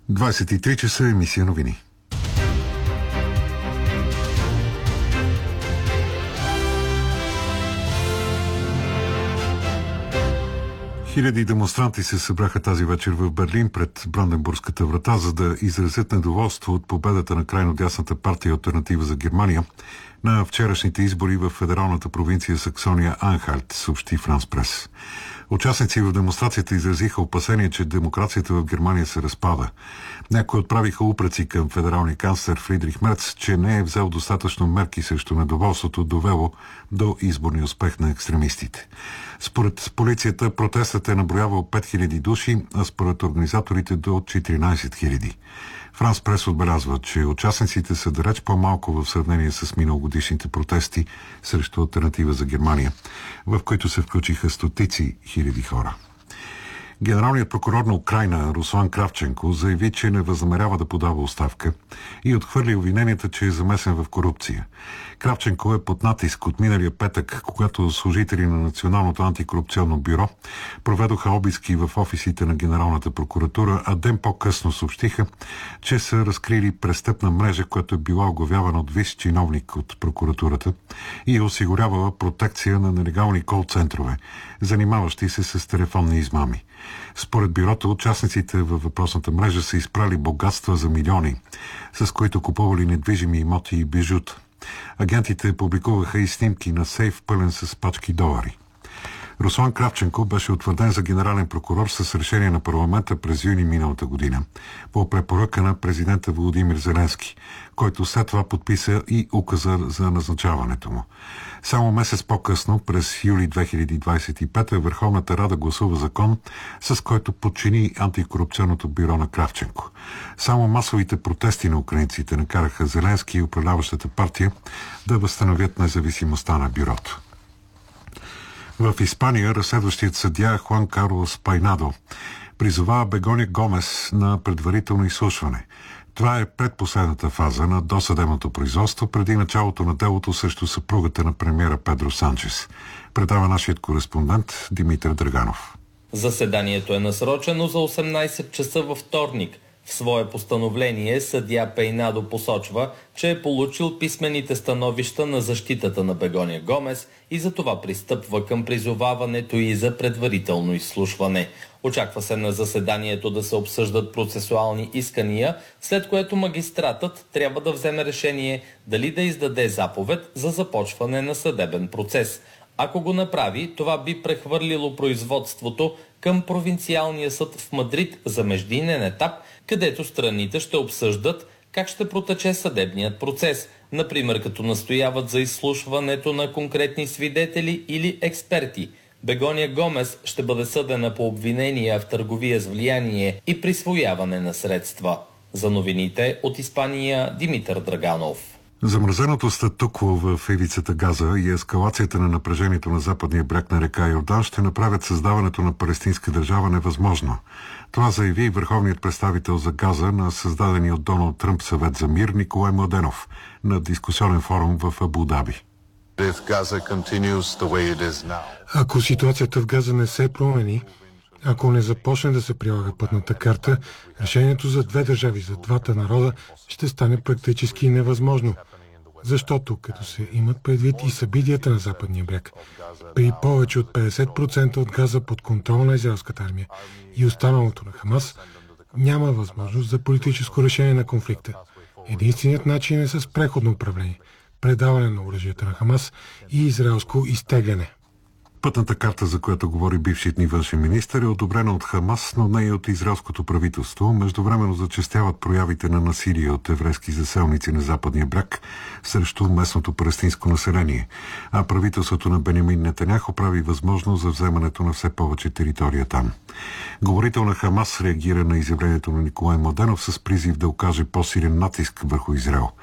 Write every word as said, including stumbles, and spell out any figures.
двадесет и три часа, емисия новини. Хиляди демонстранти се събраха тази вечер в Берлин пред Бранденбургската врата, за да изразят недоволство от победата на крайно дясната партия Алтернатива за Германия на вчерашните избори в федералната провинция Саксония-Анхальт, съобщи Франс Прес. Участници в демонстрацията изразиха опасение, че демокрацията в Германия се разпада. Някои отправиха упреци към федералния канцлер Фридрих Мерц, че не е взел достатъчно мерки срещу недоволството, довело до изборния успех на екстремистите. Според полицията протестът е наброявал пет хиляди души, а според организаторите до четиринадесет хиляди. Франс Прес отбелязва, че участниците са далеч по-малко в сравнение с миналогодишните протести срещу Алтернатива за Германия, в които се включиха стотици хиляди хора. Генералният прокурор на Украйна Руслан Кравченко заяви, че не възнамерява да подава оставка и отхвърли обвиненията, че е замесен в корупция. Кравченко е под натиск от миналия петък, когато служители на Националното антикорупционно бюро проведоха обиски в офисите на Генералната прокуратура, а ден по-късно съобщиха, че са разкрили престъпна мрежа, която е била оглавявана от висш чиновник от прокуратурата и е осигурявала протекция на нелегални кол-центрове, занимаващи се с телефонни измами. Според бюрото, участниците във въпросната мрежа са изпрали богатства за милиони, с които купували недвижими имоти и бижута. Агентите публикуваха и снимки на сейф пълен с пачки долари. Руслан Кравченко беше утвърден за генерален прокурор с решение на парламента през юни миналата година по препоръка на президента Володимир Зеленски, който след това подписа и указа за назначаването му. Само месец по-късно, през юли две хиляди двадесет и пета, Върховната рада гласува закон, с който подчини антикорупционното бюро на Кравченко. Само масовите протести на украинците накараха Зеленски и управляващата партия да възстановят независимостта на бюрото. В Испания разследващият съдия Хуан Карлос Пайнадо призова Бегоня Гомес на предварително изслушване. Това е предпоследната фаза на досъдебното производство преди началото на делото срещу съпругата на премиера Педро Санчес. Предава нашият кореспондент Димитър Драганов. Заседанието е насрочено за осемнадесет часа във вторник. В свое постановление съдия Пейнадо посочва, че е получил писмените становища на защитата на Бегоня Гомес и затова пристъпва към призоваването и за предварително изслушване. Очаква се на заседанието да се обсъждат процесуални искания, след което магистратът трябва да вземе решение дали да издаде заповед за започване на съдебен процес. Ако го направи, това би прехвърлило производството към провинциалния съд в Мадрид за междинен етап, където страните ще обсъждат как ще протече съдебният процес, например като настояват за изслушването на конкретни свидетели или експерти. Бегоня Гомес ще бъде съдена по обвинения в търговия с влияние и присвояване на средства. За новините от Испания, Димитър Драганов. Замразеното статукво в ивицата Газа и ескалацията на напрежението на западния бряг на река Йордан ще направят създаването на палестинска държава невъзможно. Това заяви и върховният представител за Газа на създадения от Доналд Тръмп съвет за мир Николай Младенов на дискусионен форум в Абу Даби. Ако ситуацията в Газа не се промени, ако не започне да се прилага пътната карта, решението за две държави, за двата народа, ще стане практически невъзможно. Защото, като се имат предвид и събитията на Западния бряг, при повече от петдесет процента от Газа под контрол на израелската армия и останалото на Хамас, няма възможност за политическо решение на конфликта. Единственият начин е с преходно управление, предаване на оръжията на Хамас и израелско изтегляне. Пътната карта, за която говори бившият ни външен министър, е одобрена от Хамас, но не и от израелското правителство. Междувременно зачестяват проявите на насилие от еврейски заселници на Западния бряг срещу местното палестинско население, а правителството на Бенямин Нетаняху прави възможност за вземането на все повече територия там. Говорител на Хамас реагира на изявлението на Николай Младенов с призив да окаже по-силен натиск върху Израел.